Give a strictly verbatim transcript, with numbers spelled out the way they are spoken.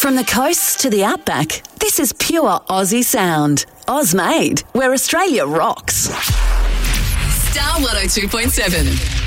From the coast to the outback, this is pure Aussie sound. Oz made, where Australia rocks. Star one oh two point seven.